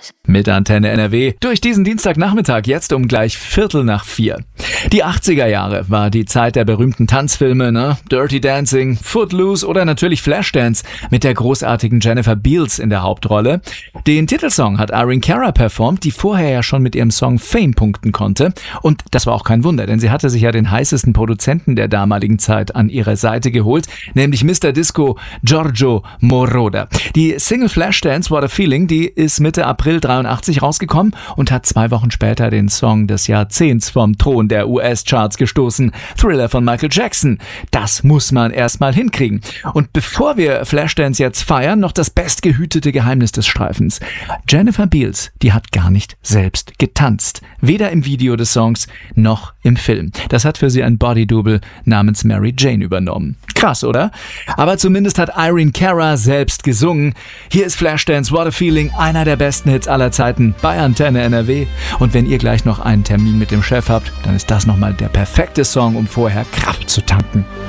Zeit. Mit Antenne NRW durch diesen Dienstagnachmittag, jetzt um gleich 3:45. Die 80er Jahre war die Zeit der berühmten Tanzfilme, ne? Dirty Dancing, Footloose oder natürlich Flashdance mit der großartigen Jennifer Beals in der Hauptrolle. Den Titelsong hat Irene Cara performt, die vorher ja schon mit ihrem Song Fame punkten konnte. Und das war auch kein Wunder, denn sie hatte sich ja den heißesten Produzenten der damaligen Zeit an ihre Seite geholt, nämlich Mr. Disco Giorgio Moroder. Die Single Flashdance What a Feeling, die ist Mitte April 83 rausgekommen und hat 2 Wochen später den Song des Jahrzehnts vom Thron der US-Charts gestoßen, Thriller von Michael Jackson. Das muss man erstmal hinkriegen. Und bevor wir Flashdance jetzt feiern, noch das bestgehütete Geheimnis des Streifens. Jennifer Beals, die hat gar nicht selbst getanzt. Weder im Video des Songs noch im Film. Das hat für sie ein Bodydouble namens Mary Jane übernommen. Krass, oder? Aber zumindest hat Irene Cara selbst gesungen. Hier ist Flashdance What a Feeling, einer der besten Hits aller Zeiten bei Antenne NRW. Und wenn ihr gleich noch einen Termin mit dem Chef habt, dann ist das nochmal der perfekte Song, um vorher Kraft zu tanken.